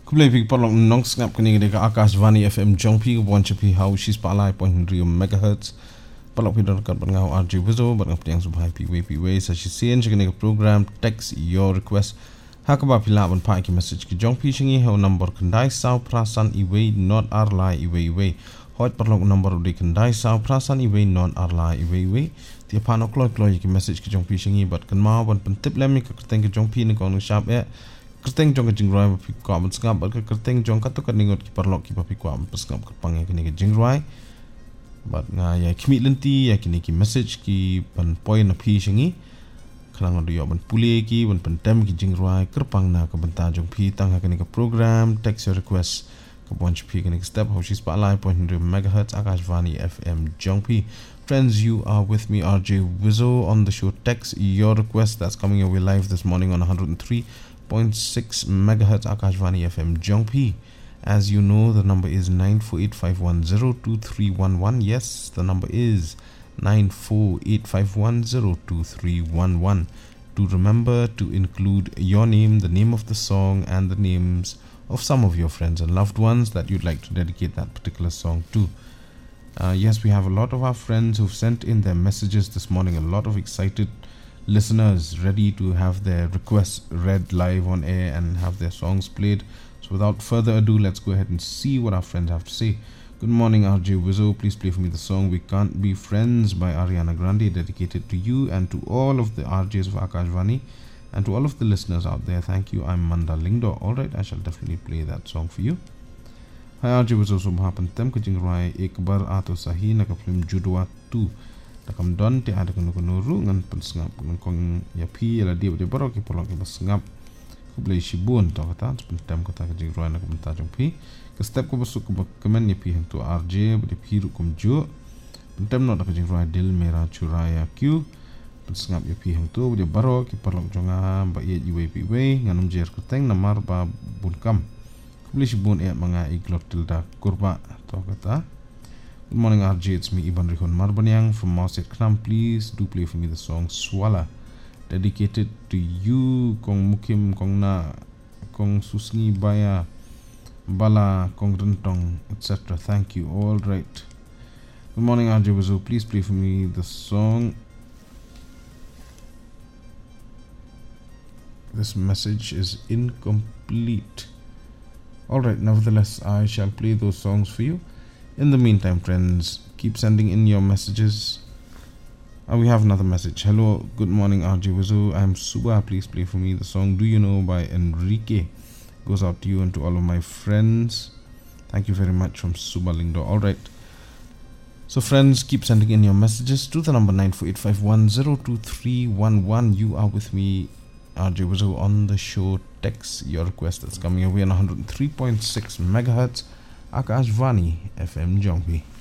Kublai pi palong nong snap kini de Akashvani FM Jongpi boncha pi how she's palai 0.3 megahertz. Palok pi don kat ngau RJ Wizo bat ngap yang subhai pi way sa shi sien chikini program text your request. Hakaba pi laban pa ki message ki Jongpi shingi ho number kendai sau prasan iwe not arlai iwe. Hot palok number de kendai sau prasan iwe non arlai iwe. Ti panok kloy ki message ki Jongpi shingi bat kan ma ban pentip lemi ka keteng ki Jongpi ni kong sharp kerteng jong jingrai papi kwa mensngap bat kerteng jong katu kaningot ki parlok ki papi kwa mensngap kerpang ya kini ke jingrai bat nga ya kimi lenti ya kini ki message ki pan point api shingi khalang ndo yo ban pule ki ban pentem ki jingrai kerpang na ka benta jong pi tang ha kini ke program text your request ka bonch pi kini ke step how she's palai 0.3 megahertz Akashvani FM Jongpi. Friends, you are with me RJ Wizo on the show text your request that's coming your way live this morning on 103.6 megahertz Akashvani FM Jongpi. As you know, the number is 9485102311. Yes, the number is 9485102311. Do remember to include your name, the name of the song, and the names of some of your friends and loved ones that you'd like to dedicate that particular song to. Yes, we have a lot of our friends who've sent in their messages this morning, a lot of excited listeners ready to have their requests read live on air and have their songs played. So without further ado, let's go ahead and see what our friends have to say. Good morning, RJ Wizo. Please play for me the song We Can't Be Friends by Ariana Grande, dedicated to you and to all of the RJs of Akashvani and to all of the listeners out there. Thank you. I'm Manda Lingdo. Alright, I shall definitely play that song for you. Hi RJ Wizo, subha pentem ke jingrai ek bar ato sahi na ka film Judwa 2. Takam don te ada kunu ru ngan pensngap ngan kong ya pi la dia de barok ki polok ki besngap ku blai shibun to kata pentem kata ke jingrai na ka benta jong pi ke step ko besuk ko kemen ya pi hang tu RJ de pi ru kum ju pentem no da ke jingrai dil mera churaya q pensngap ya pi hang tu de barok ki polok jonga ba ye iwe pi we nganum jer keteng namar ba bunkam ku blai shibun e manga iglot tilda kurba to kata. Good morning RJ, it's me Iban Rihon Marbanyang from Mauset Knam. Please do play for me the song Swala, dedicated to you kong mukim kong na kong susni baya bala kong rentong etc. Thank you. All right. Good morning RJ Wizo, please play for me the song. This message is incomplete. All right, nevertheless I shall play those songs for you. In the meantime, friends, keep sending in your messages. We have another message. Hello, good morning RJ Wizo. I'm Suba. Please play for me the song Do You Know by Enrique. Goes out to you and to all of my friends. Thank you very much from Suba Lingdo. Alright. So friends, keep sending in your messages to the number 9485102311. You are with me, RJ Wizo, on the show. Text your request that's coming away on 103.6 megahertz Akashvani FM Jongpi.